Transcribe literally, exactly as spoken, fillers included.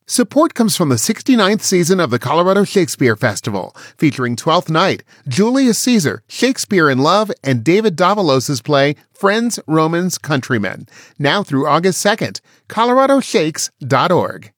Support comes from the sixty-ninth season of the Colorado Shakespeare Festival, featuring Twelfth Night, Julius Caesar, Shakespeare in Love, and David Davalos' play Friends, Romans, Countrymen. Now through August second. colorado shakes dot org.